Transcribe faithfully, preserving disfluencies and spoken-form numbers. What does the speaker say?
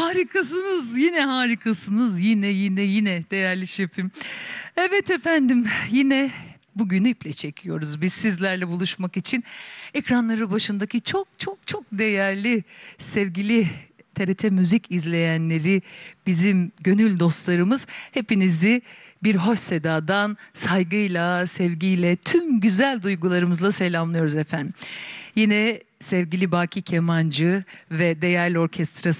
Harikasınız, yine harikasınız, yine yine yine değerli şefim. Evet efendim, yine bugünü iple çekiyoruz biz sizlerle buluşmak için. Ekranları başındaki çok çok çok değerli, sevgili T R T Müzik izleyenleri, bizim gönül dostlarımız, hepinizi bir hoş sedadan saygıyla, sevgiyle, tüm güzel duygularımızla selamlıyoruz efendim. Yine sevgili Baki Kemancı ve değerli orkestrası